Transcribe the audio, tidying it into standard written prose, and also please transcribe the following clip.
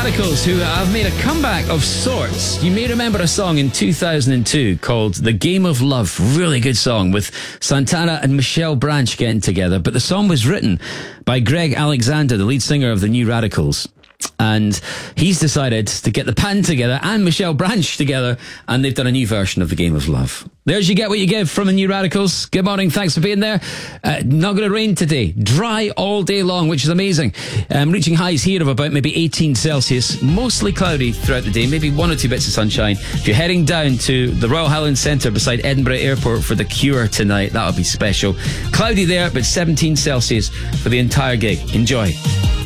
Radicals, who have made a comeback of sorts. You may remember a song in 2002 called The Game of Love. Really good song with Santana and Michelle Branch getting together. But the song was written by Greg Alexander, the lead singer of the New Radicals. And he's decided to get the band together and Michelle Branch together, and they've done a new version of The Game of Love. There's You Get What You Give from the New Radicals. Good morning, thanks for being there. Not going to rain today. Dry all day long, which is amazing. Reaching highs here of about maybe 18 Celsius. Mostly cloudy throughout the day, maybe one or two bits of sunshine. If you're heading down to the Royal Highland Centre beside Edinburgh Airport for The Cure tonight, that'll be special. Cloudy there, but 17 Celsius for the entire gig. Enjoy.